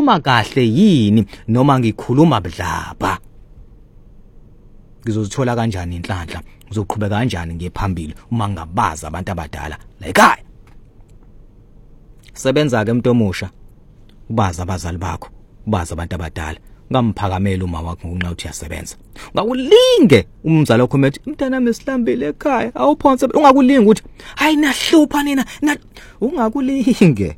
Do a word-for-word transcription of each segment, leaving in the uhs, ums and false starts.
ngikhuluma kahle yini noma ngikhuluma budlabha. Ngizozithola kanjani inhlanhla, ngizoqhubeka kanjani ngephambili uma ngabaza abantu abadala la ekhaya. Sebenza ke umuntu omusha, ubaza abazali bakho, ubaza abantu abadala. Ngamphakamela uma wakho ngokunqa uthi uyasebenza. Ungakulinge umzali wakho methi mntanami esihlambile ekhaya, awuphonse, ungakulinge ukuthi hayi nahlupha nina, ungakulinge.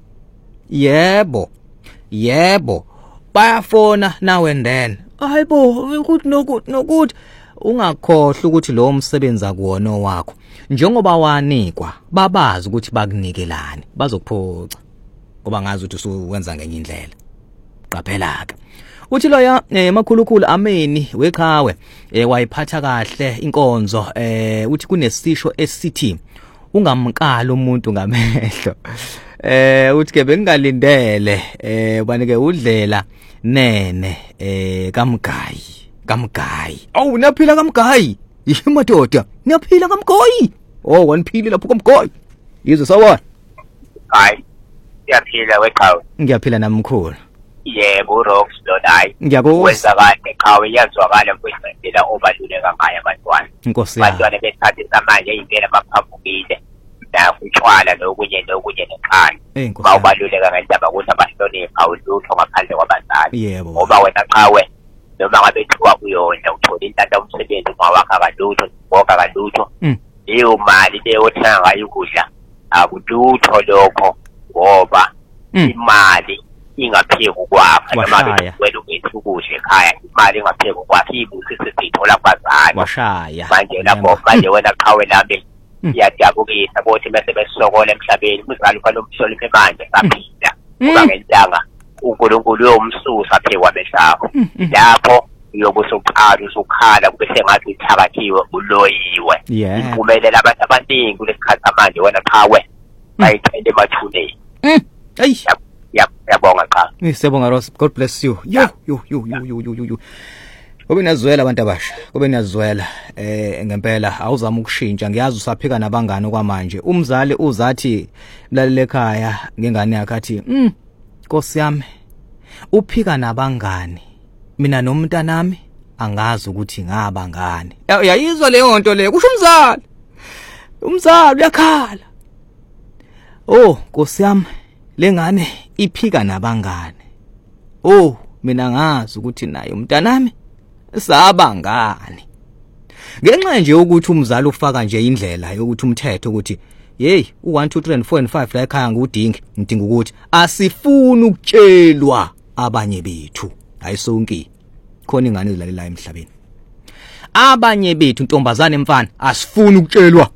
Yebo. Yebo. Bayafona now and then. Hayibo, ukuthi nokuthi nokuthi ungakhohle ukuthi lo msebenzi akuwona wakho. Njengoba wanikwa, babazi ukuthi bakunikelani, bazokuphoxa. Ngoba ngazi ukuthi usuwenza ngenye indlela. Qaphela ke. Uthi loya emakhulukhulu ameni weqhawe wayiphatha kahle inkonzo, eh uthi kunesisho esithi ungamkala umuntu ngamehlo. Eh uthi ke bengalindele eh banike udlela nene eh kaMgayi, kaMgayi. Awu niyaphila kaMgayi. Yihi madoda, niyaphila kaMgayi. Oh waniphile lapho kaMgayi. Yizo sawona. Hayi. Siyaphila weqhawe. Ngiyaphila namkhulu. Yebo Rox Lodai. Ngiyabonga. Wenza kahle eqhawe yazwakala kwesentela obaluleka ngaye abantwana. Inkosi yami. Abantwana besikhathi samanje impela baphambukile. Nakuthwala nokunye nokunye nekhaya. Bawubaluleka ngendaba ukuthi abahlonipha ulutho ngaphandle kwabazali. Yebo. Ngoba wena qhawe noma ngabe thiwa uyona uthola intanda umsebenzi ngawakha kalutho, ngoba kalutho. Leyo mali leyo othenga ngayo ukudla akututho lokho ngoba imali ingapheko kwakho noma wena ungethu ukudla ekhaya, imali ingapheko kwakho ibusise sithola kwazali. Washaya. Manje lapho manje wena qhawe lami iyajabukisa ukuthi bese besokola emhlabeni umzali kwalomhloniphe manje saphila ngoba ngentanga uNkulunkulu uyomsusa phekwa behlabo. Lapho uyobusuqala usukhala bese ngathi uthabakhiwe uloyiwe. Impumelelo abantu abaningi kulesikhathi manje wena qhawe bayithende emathuneni. Hey yabonga qha. Siyabonga Ross, God bless you. Yo yo yo yo yo yo yo. Kube niyazwela abantu abasha, kube niyazwela eh ngempela awuzama ukushintsha. Ngiyazi usaphika nabangani kwamanje. Umzali uzathi mlalele ekhaya ngengane yakhe athi, "Mm, Nkosi yami, uphika nabangani. Mina nomntanami angazi ukuthi ngaba ngani." Yayizwa leyo nto leyo kusho umzali. Umzali uyakhala. Oh, Nkosi yami, lengane iphika nabangani. Oh, mina ngazi ukuthi naye umntanami sabangani. Ngenxa nje ukuthi umzali ufaka nje indlela yokuthi umthetho ukuthi hey u one two three and four and five la ekhaya ngudingi, ngidinga ukuthi asifuni ukutshelwa abanye bethu. Ayisonke khona ingane ezilalela emhlabeni. Abanye bethu intombazane emfana asifuni ukutshelwa.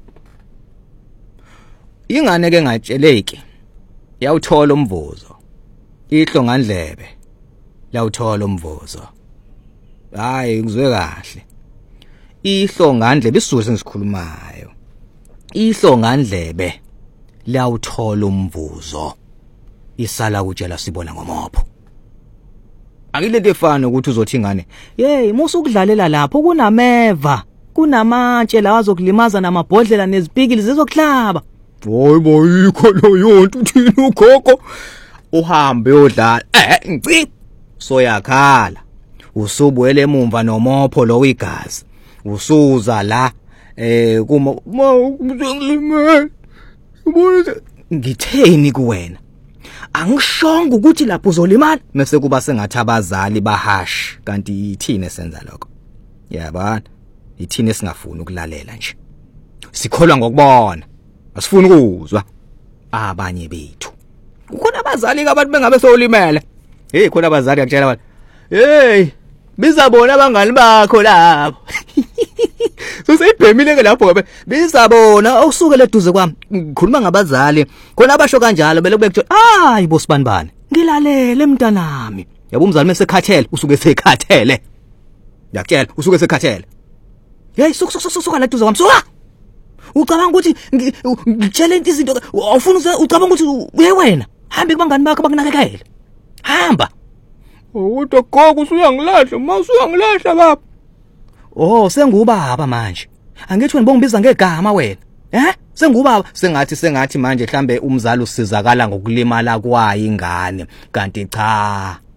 Ingane ke ngatsheleki yawuthola umvuzo. Ihlongandlebe yawuthola umvuzo. Hayi ngizwe kahle. Ihlongandlebe isizwe sengisikhulumayo. Ihlongandlebe liyawuthola umvuzo. Isala kutshela sibona ngomopho. Akilento efana ukuthi uzothi ingane, "Hey, musukudlalela lapho kunameva, kunamatshe la azokulimaza namabhodlela nezipikili zizokuhlaba." Hayi boyikho lo yonto uthini ugogo? Uhambe uyodlala. Eh, ngci. Soyakhala. Usubuyele emumva nomopho lo wigazi. Usuza la eh kuma ngilimazi. Ubona ngitheni kuwena? Angishonga ukuthi lapho uzolimala mase kuba sengathi abazali bahash kanti ithini esenza lokho. Yabona, ithini esingafuni ukulalela nje. Sikholwa ngokubona. Asifuni ukuzwa abanye bethu. Kukhona abazali ke abantu bengabe solimele. Hey khona abazali akutshela abantu. Hey, bizabona abangani bakho lapho. So seyibhemile ke lapho ke bizabona usukele eduze kwami. Ngikhuluma ngabazali. Khona abasho kanjalo bele kube kuthiwa, "Hayi bosibanibani, ngilalele mntanami." Yabo umzali mesekhathele usuke sekhathele. Yakutshela usuke sekhathele. Hey suku suku suku la eduze kwami. Suka. Ucabanga ukuthi ngitshela into izinto awufuni ucabanga ukuthi uye wena hambe kubangani bakho bakunakekela. Hamba. Kodwa gogo usuyangilahla, mase uyangilahla baba. Oh, sengubaba manje. Angithi wena bongibiza ngegama wena. Eh? Sengubaba, sengathi sengathi manje mhlambe umzali usizakala ngokulimala kwayo ingane, kanti cha.